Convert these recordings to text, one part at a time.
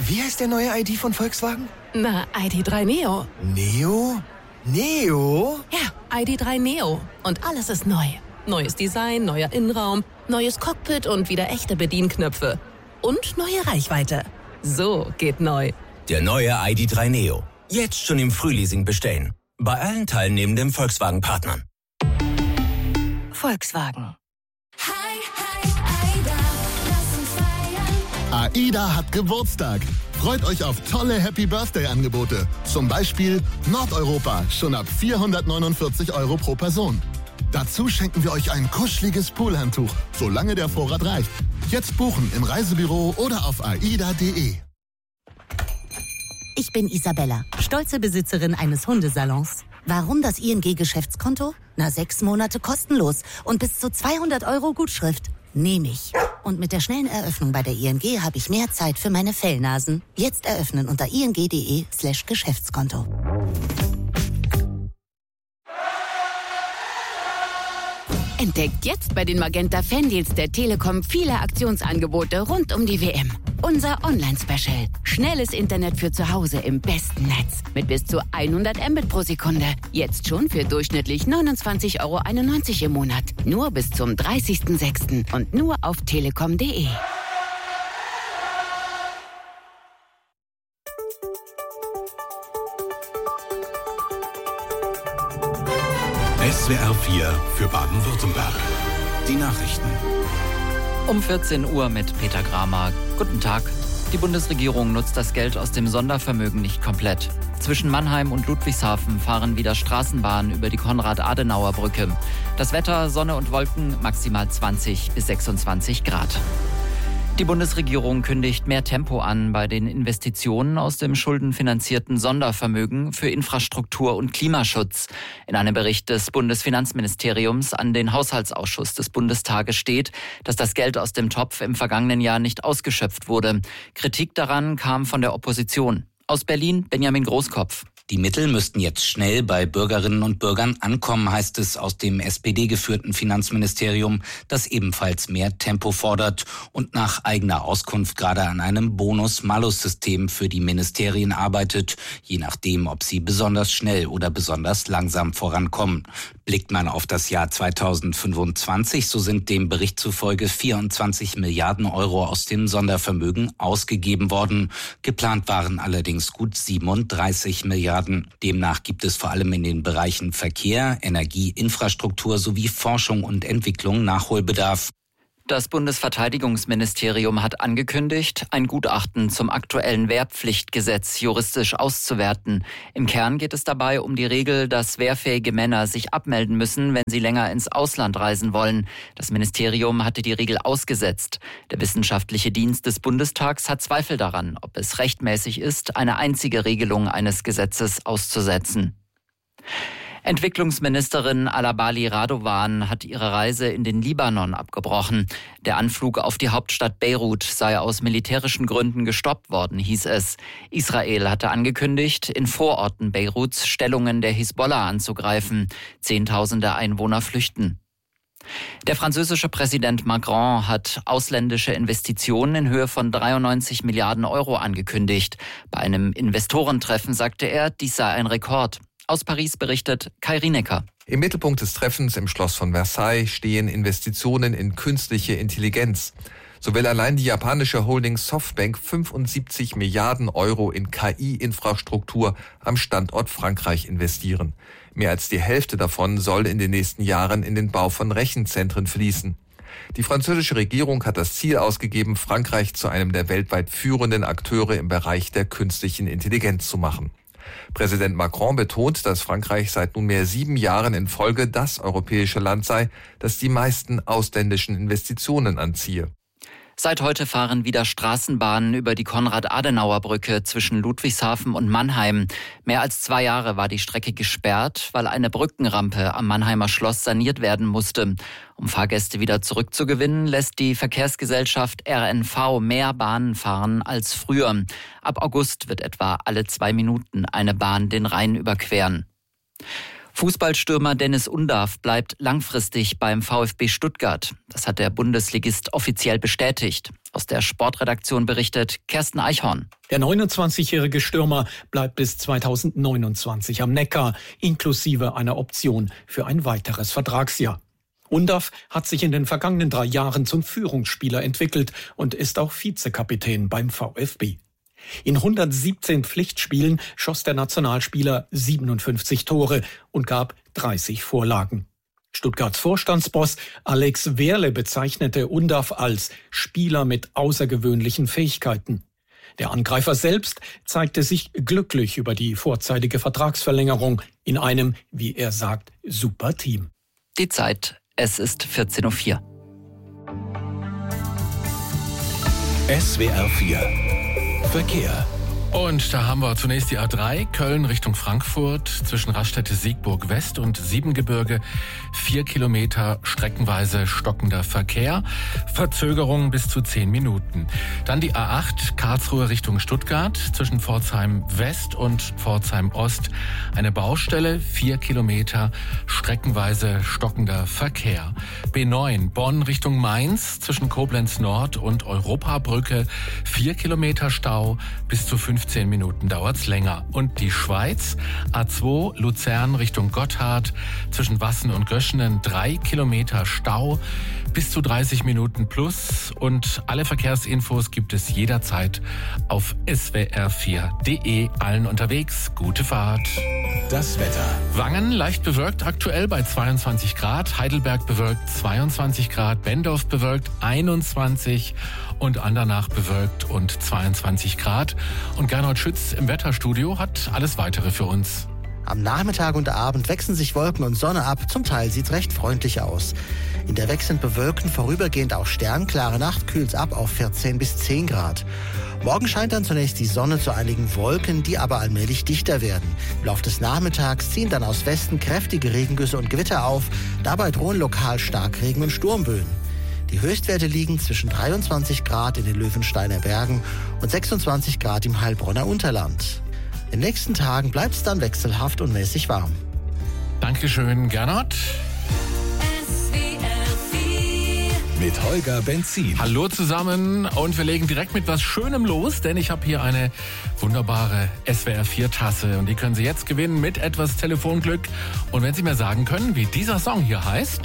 Wie heißt der neue ID von Volkswagen? Na, ID.3 Neo. Neo? Neo? Ja, ID.3 Neo. Und alles ist neu. Neues Design, neuer Innenraum, neues Cockpit und wieder echte Bedienknöpfe. Und neue Reichweite. So geht neu. Der neue ID.3 Neo. Jetzt schon im Frühleasing bestellen. Bei allen teilnehmenden Volkswagen-Partnern. Volkswagen. AIDA hat Geburtstag. Freut euch auf tolle Happy-Birthday-Angebote. Zum Beispiel Nordeuropa, schon ab 449 € pro Person. Dazu schenken wir euch ein kuscheliges Poolhandtuch, solange der Vorrat reicht. Jetzt buchen im Reisebüro oder auf aida.de. Ich bin Isabella, stolze Besitzerin eines Hundesalons. Warum das ING-Geschäftskonto? 6 Monate kostenlos und bis zu 200 € Gutschrift. Nehme ich. Und mit der schnellen Eröffnung bei der ING habe ich mehr Zeit für meine Fellnasen. Jetzt eröffnen unter ing.de/Geschäftskonto. Entdeckt jetzt bei den Magenta Fandeals der Telekom viele Aktionsangebote rund um die WM. Unser Online-Special. Schnelles Internet für zu Hause im besten Netz. Mit bis zu 100 Mbit pro Sekunde. Jetzt schon für durchschnittlich 29,91 € im Monat. Nur bis zum 30.06. und nur auf telekom.de. SWR 4 für Baden-Württemberg. Die Nachrichten. Um 14 Uhr mit Peter Gramer. Guten Tag. Die Bundesregierung nutzt das Geld aus dem Sondervermögen nicht komplett. Zwischen Mannheim und Ludwigshafen fahren wieder Straßenbahnen über die Konrad-Adenauer-Brücke. Das Wetter, Sonne und Wolken, maximal 20 bis 26 Grad. Die Bundesregierung kündigt mehr Tempo an bei den Investitionen aus dem schuldenfinanzierten Sondervermögen für Infrastruktur und Klimaschutz. In einem Bericht des Bundesfinanzministeriums an den Haushaltsausschuss des Bundestages steht, dass das Geld aus dem Topf im vergangenen Jahr nicht ausgeschöpft wurde. Kritik daran kam von der Opposition. Aus Berlin Benjamin Großkopf. Die Mittel müssten jetzt schnell bei Bürgerinnen und Bürgern ankommen, heißt es aus dem SPD-geführten Finanzministerium, das ebenfalls mehr Tempo fordert und nach eigener Auskunft gerade an einem Bonus-Malus-System für die Ministerien arbeitet, je nachdem, ob sie besonders schnell oder besonders langsam vorankommen. Blickt man auf das Jahr 2025, so sind dem Bericht zufolge 24 Milliarden € aus dem Sondervermögen ausgegeben worden. Geplant waren allerdings gut 37 Milliarden. Demnach gibt es vor allem in den Bereichen Verkehr, Energie, Infrastruktur sowie Forschung und Entwicklung Nachholbedarf. Das Bundesverteidigungsministerium hat angekündigt, ein Gutachten zum aktuellen Wehrpflichtgesetz juristisch auszuwerten. Im Kern geht es dabei um die Regel, dass wehrfähige Männer sich abmelden müssen, wenn sie länger ins Ausland reisen wollen. Das Ministerium hatte die Regel ausgesetzt. Der wissenschaftliche Dienst des Bundestags hat Zweifel daran, ob es rechtmäßig ist, eine einzige Regelung eines Gesetzes auszusetzen. Entwicklungsministerin Alabali Radovan hat ihre Reise in den Libanon abgebrochen. Der Anflug auf die Hauptstadt Beirut sei aus militärischen Gründen gestoppt worden, hieß es. Israel hatte angekündigt, in Vororten Beiruts Stellungen der Hisbollah anzugreifen. Zehntausende Einwohner flüchten. Der französische Präsident Macron hat ausländische Investitionen in Höhe von 93 Milliarden € angekündigt. Bei einem Investorentreffen sagte er, dies sei ein Rekord. Aus Paris berichtet Kai Rienecker. Im Mittelpunkt des Treffens im Schloss von Versailles stehen Investitionen in künstliche Intelligenz. So will allein die japanische Holding Softbank 75 Milliarden € in KI-Infrastruktur am Standort Frankreich investieren. Mehr als die Hälfte davon soll in den nächsten Jahren in den Bau von Rechenzentren fließen. Die französische Regierung hat das Ziel ausgegeben, Frankreich zu einem der weltweit führenden Akteure im Bereich der künstlichen Intelligenz zu machen. Präsident Macron betont, dass Frankreich seit nunmehr 7 Jahren in Folge das europäische Land sei, das die meisten ausländischen Investitionen anziehe. Seit heute fahren wieder Straßenbahnen über die Konrad-Adenauer-Brücke zwischen Ludwigshafen und Mannheim. Mehr als 2 Jahre war die Strecke gesperrt, weil eine Brückenrampe am Mannheimer Schloss saniert werden musste. Um Fahrgäste wieder zurückzugewinnen, lässt die Verkehrsgesellschaft RNV mehr Bahnen fahren als früher. Ab August wird etwa alle 2 Minuten eine Bahn den Rhein überqueren. Fußballstürmer Dennis Undav bleibt langfristig beim VfB Stuttgart. Das hat der Bundesligist offiziell bestätigt. Aus der Sportredaktion berichtet Kersten Eichhorn. Der 29-jährige Stürmer bleibt bis 2029 am Neckar, inklusive einer Option für ein weiteres Vertragsjahr. Undav hat sich in den vergangenen 3 Jahren zum Führungsspieler entwickelt und ist auch Vizekapitän beim VfB. In 117 Pflichtspielen schoss der Nationalspieler 57 Tore und gab 30 Vorlagen. Stuttgarts Vorstandsboss Alex Wehrle bezeichnete Undav als Spieler mit außergewöhnlichen Fähigkeiten. Der Angreifer selbst zeigte sich glücklich über die vorzeitige Vertragsverlängerung in einem, wie er sagt, super Team. Die Zeit, es ist 14:04 Uhr. SWR 4 Verkehr. Und da haben wir zunächst die A3, Köln Richtung Frankfurt, zwischen Raststätte-Siegburg West und Siebengebirge. 4 Kilometer streckenweise stockender Verkehr. Verzögerung bis zu 10 Minuten. Dann die A8, Karlsruhe Richtung Stuttgart, zwischen Pforzheim West und Pforzheim Ost. Eine Baustelle, 4 Kilometer streckenweise stockender Verkehr. B9, Bonn Richtung Mainz, zwischen Koblenz Nord und Europabrücke. 4 Kilometer Stau, bis zu 15 Minuten dauert's länger. Und die Schweiz, A2 Luzern Richtung Gotthard, zwischen Wassen und Göschenen 3 Kilometer Stau, bis zu 30 Minuten plus. Und alle Verkehrsinfos gibt es jederzeit auf swr4.de. Allen unterwegs, gute Fahrt. Das Wetter. Wangen leicht bewölkt aktuell bei 22 Grad, Heidelberg bewölkt 22 Grad, Bendorf bewölkt 21 und Andernach bewölkt und 22 Grad. Und Gernot Schütz im Wetterstudio hat alles Weitere für uns. Am Nachmittag und Abend wechseln sich Wolken und Sonne ab. Zum Teil sieht's recht freundlich aus. In der wechselnd bewölkten, vorübergehend auch sternklare Nacht kühlt's ab auf 14 bis 10 Grad. Morgen scheint dann zunächst die Sonne zu einigen Wolken, die aber allmählich dichter werden. Im Laufe des Nachmittags ziehen dann aus Westen kräftige Regengüsse und Gewitter auf. Dabei drohen lokal Starkregen und Sturmböen. Die Höchstwerte liegen zwischen 23 Grad in den Löwensteiner Bergen und 26 Grad im Heilbronner Unterland. In den nächsten Tagen bleibt es dann wechselhaft und mäßig warm. Dankeschön, Gernot. Mit Holger Benzin. Hallo zusammen und wir legen direkt mit was Schönem los, denn ich habe hier eine wunderbare SWR4-Tasse und die können Sie jetzt gewinnen mit etwas Telefonglück. Und wenn Sie mir sagen können, wie dieser Song hier heißt...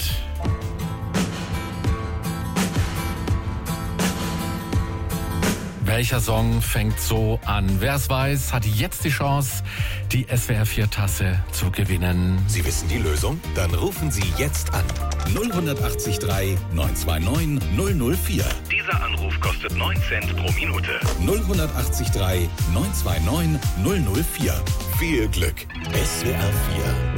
Welcher Song fängt so an? Wer es weiß, hat jetzt die Chance, die SWR4-Tasse zu gewinnen. Sie wissen die Lösung? Dann rufen Sie jetzt an. 0183 929 004. Dieser Anruf kostet 9 Cent pro Minute. 0183 929 004. Viel Glück. SWR4